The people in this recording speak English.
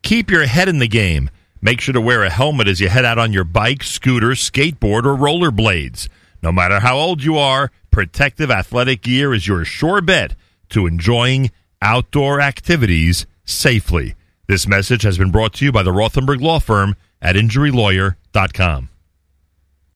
keep your head in the game. Make sure to wear a helmet as you head out on your bike, scooter, skateboard, or rollerblades. No matter how old you are, protective athletic gear is your sure bet to enjoying outdoor activities safely. This message has been brought to you by the Rothenberg Law Firm at InjuryLawyer.com.